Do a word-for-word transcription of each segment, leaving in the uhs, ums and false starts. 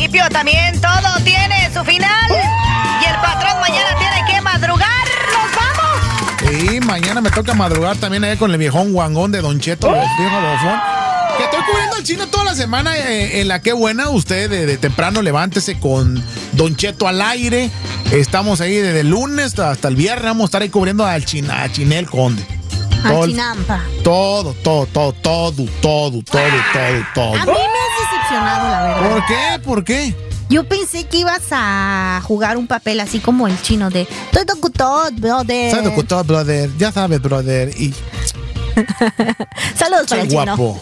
principio también todo tiene su final. Y el patrón mañana tiene que madrugar. ¡Nos vamos! Sí, mañana me toca madrugar también ahí con el viejón guangón de Don Cheto, el viejo bofón. Que estoy cubriendo al chino toda la semana eh, en la que buena. Usted de, de temprano levántese con Don Cheto al aire. Estamos ahí desde el lunes hasta el viernes. Vamos a estar ahí cubriendo al chin, a Chinel Conde. A Chinampa. Todo, todo, todo, todo, todo, todo, todo, todo. A mí me has decepcionado, la verdad. ¿Por qué? ¿Por qué? Yo pensé que ibas a jugar un papel así como el chino de Soy locutor, brother. Soy locutor, brother. Ya sabes, brother. Y saludos para el chino. Guapo.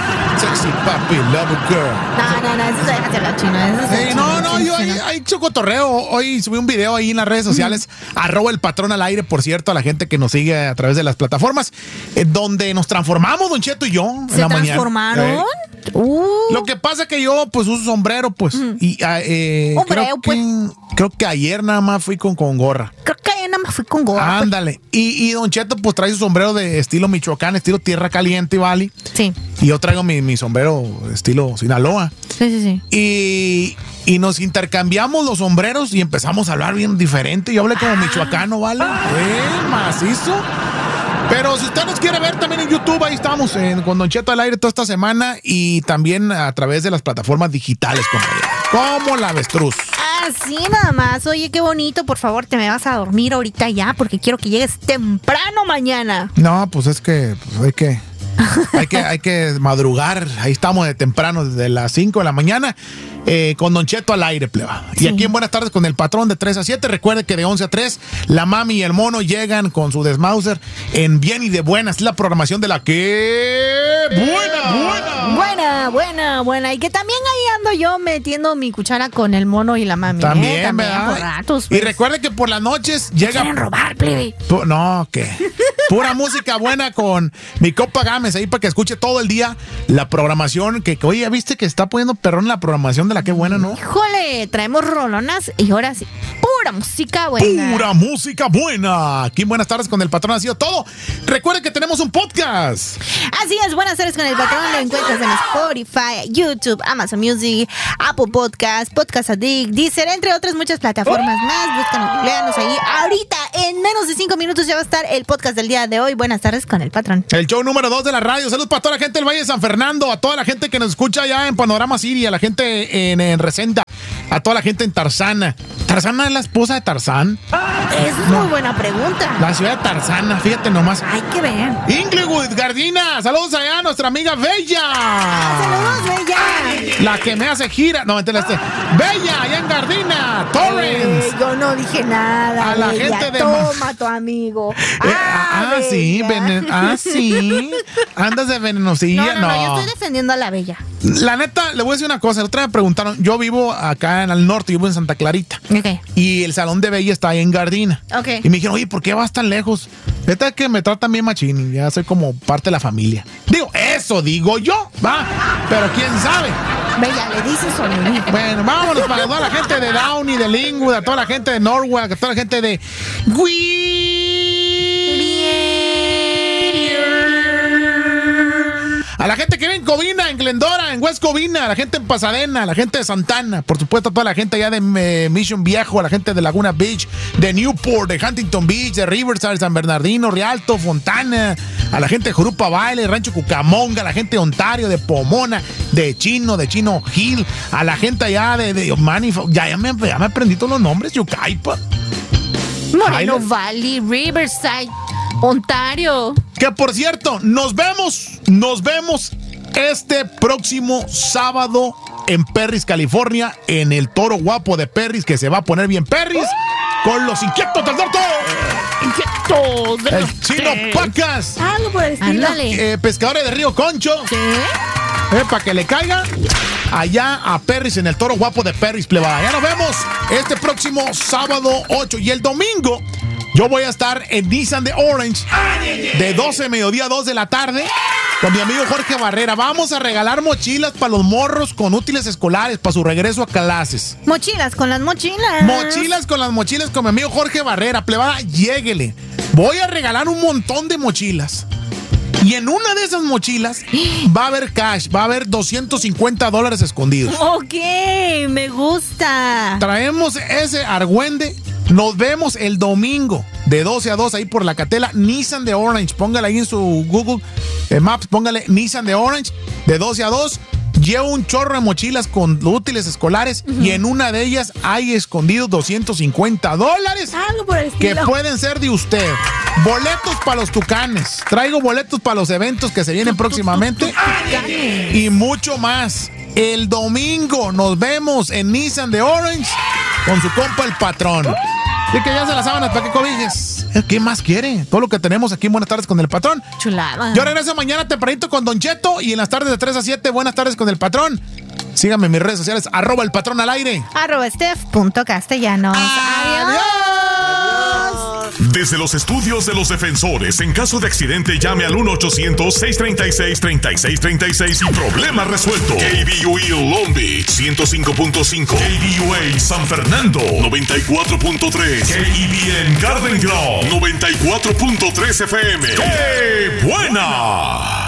Sexy papi, love girl. No, no, no, eso se deja hacer la chino. Eso es Hey, chino, no, no, chino, yo chino. ahí, ahí hecho cotorreo. Hoy subí un video ahí en las redes sociales, mm. arroba el patrón al aire, por cierto, a la gente que nos sigue a través de las plataformas, eh, donde nos transformamos, Don Cheto y yo. ¿Se en la transformaron? Mañana. Eh. Uh. Lo que pasa es que yo, pues, uso sombrero, pues. Mm. Y eh, Hombreo, creo, pues. que, creo que ayer nada más fui con, con gorra. Creo que ayer nada más fui con gorra. Ándale. Pues. Y, y Don Cheto, pues, trae su sombrero de estilo Michoacán, estilo Tierra Caliente, ¿vale? Sí. Y yo traigo mi, mi sombrero estilo Sinaloa. Sí, sí, sí. Y, y nos intercambiamos los sombreros y empezamos a hablar bien diferente. Yo hablé como ah. michoacano, ¿vale? Eh, macizo. Pero si usted nos quiere ver también en YouTube, ahí estamos en, con Don Cheto al aire toda esta semana y también a través de las plataformas digitales, compañero. Como la avestruz. Así nada más. Oye, qué bonito. Por favor, te me vas a dormir ahorita ya porque quiero que llegues temprano mañana. No, pues es que pues hay que... hay que hay que madrugar. Ahí estamos de temprano, desde las cinco de la mañana, eh, con Don Cheto al aire, pleba. Sí. Y aquí en Buenas Tardes con el patrón de tres a siete. Recuerde que de once a tres, la mami y el mono llegan con su desmauser en Bien y de Buenas. Es la programación de la que... ¡Buena, buena! Buena, buena, buena. Y que también ahí ando yo metiendo mi cuchara con el mono y la mami. También, ¿eh? También ¿verdad? por ratos. Pues. Y recuerde que por las noches llega... quieren robar, plebe. Pu- no, ¿qué? Pura música buena con mi compa Gámez ahí para que escuche todo el día la programación. Que, que oye, ¿viste que está poniendo perrón la programación de la que buena, no? Híjole, traemos rolonas y ahora sí, pura música buena. Pura música buena. Aquí en Buenas Tardes con el patrón ha sido todo. Recuerde que tenemos un podcast. Así es, Buenas Tardes con el patrón. Lo encuentras en Spotify, YouTube, Amazon Music, Apple Podcast, Podcast Addict, Deezer, entre otras muchas plataformas más. Búscanos, googleanos ahí. Ahorita, en menos de cinco minutos ya va a estar el podcast del día de hoy. Buenas Tardes con el patrón. El show número dos de la radio. Saludos para toda la gente del Valle de San Fernando, a toda la gente que nos escucha allá en Panorama City, a la gente en, en Resenda, a toda la gente en Tarzana. ¿Tarzana es la esposa de Tarzán? Es muy buena pregunta. La ciudad de Tarzana, fíjate nomás. Hay que ver. Inglewood, Gardina, saludos allá a nuestra amiga Bella. Saludos, Bella. La que me hace gira. No, mentira, este. Bella, allá en Gardina, Torrens. Eh, yo no dije nada. A la Bella. gente de Toma, tu amigo. Eh, ah, ah, sí, venen, ah, sí. Andas de venenosilla. No, no, no, no, yo estoy defendiendo a la Bella. La neta, le voy a decir una cosa. La otra vez me preguntaron, yo vivo acá en el norte, vivo en Santa Clarita. Ok. Y el salón de Bella está ahí en Gardina. Ok. Y me dijeron, oye, ¿por qué vas tan lejos? Neta que me tratan bien machín y ya soy como parte de la familia. Digo, eso digo yo, va. Pero quién sabe. Bella, le dices o le dices. Bueno, vámonos para toda la gente de Downey, de Linwood, a toda la gente de Norwalk, a toda la gente de a la gente que vive en Covina, en Glendora, en West Covina, a la gente en Pasadena, a la gente de Santana, por supuesto a toda la gente allá de eh, Mission Viejo, a la gente de Laguna Beach, de Newport, de Huntington Beach, de Riverside, San Bernardino, Rialto, Fontana, a la gente de Jurupa Baile, Rancho Cucamonga, a la gente de Ontario, de Pomona, de Chino, de Chino Hill, a la gente allá de, de Manif- ya, ya, me, ya me aprendí todos los nombres, Yucaipa. Moreno Valley, Riverside, Ontario. Que por cierto, nos vemos, nos vemos este próximo sábado en Perris, California, en el Toro Guapo de Perris, que se va a poner bien Perris, con los inquietos del norte. Inquietos del El norte. Chino Pacas. Algo por el estilo. Eh, pescadores de Río Concho. ¿Sí? Eh, para que le caiga allá a Perris, en el Toro Guapo de Perris, plebada. Ya nos vemos este próximo sábado ocho. Y el domingo yo voy a estar en Nissan de Orange de doce de mediodía a dos de la tarde con mi amigo Jorge Barrera. Vamos a regalar mochilas para los morros con útiles escolares para su regreso a clases. Mochilas con las mochilas. Mochilas con las mochilas con mi amigo Jorge Barrera. Plebada, lléguele. Voy a regalar un montón de mochilas. Y en una de esas mochilas va a haber cash, va a haber doscientos cincuenta dólares escondidos. Ok, me gusta. Traemos ese argüende. Nos vemos el domingo de doce a dos ahí por la Catela, Nissan de Orange. Póngale ahí en su Google eh, Maps, póngale Nissan de Orange de doce a dos. Llevo un chorro de mochilas con útiles escolares uh-huh. y en una de ellas hay escondidos doscientos cincuenta dólares Algo por el que pueden ser de usted. Boletos para los Tucanes. Traigo boletos para los eventos que se vienen próximamente y mucho más. El domingo nos vemos en Nissan de Orange con su compa el patrón. Así que ya se las sábanas para que cobijes. ¿Qué más quiere? Todo lo que tenemos aquí en Buenas Tardes con el Patrón. Chulada. Yo regreso mañana tempranito con Don Cheto y en las tardes de tres a siete, Buenas Tardes con el Patrón. Síganme en mis redes sociales, arroba el patrón al aire. Arroba Steph punto castellanos. Adiós. Desde los estudios de los defensores, en caso de accidente, llame al uno ochocientos, seiscientos treinta y seis, treinta y seis treinta y seis y problema resuelto. K B U E Long Beach, ciento cinco punto cinco. K B U A San Fernando, noventa y cuatro punto tres. K E B N Garden Grove, noventa y cuatro punto tres F M. ¡Qué buena!